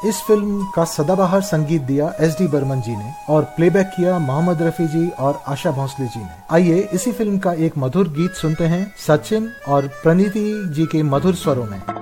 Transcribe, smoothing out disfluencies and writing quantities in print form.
इस फिल्म का सदाबहार संगीत दिया एस.डी. बर्मन जी ने और प्लेबैक किया मोहम्मद रफी जी और आशा भोसले जी ने। आइए इसी फिल्म का एक मधुर गीत सुनते हैं सचिन और प्रणीति जी के मधुर स्वरों में।